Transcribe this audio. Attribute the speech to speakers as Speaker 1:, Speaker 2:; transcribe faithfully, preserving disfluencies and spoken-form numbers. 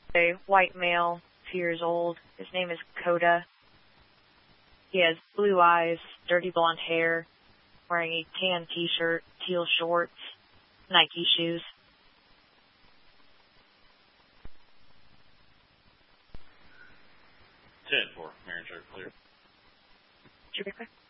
Speaker 1: A white male, two years old. His name is Coda. He has blue eyes, dirty blonde hair, wearing a tan t-shirt, teal shorts, Nike shoes.
Speaker 2: ten four, Marion Church, clear.
Speaker 1: Should be clear.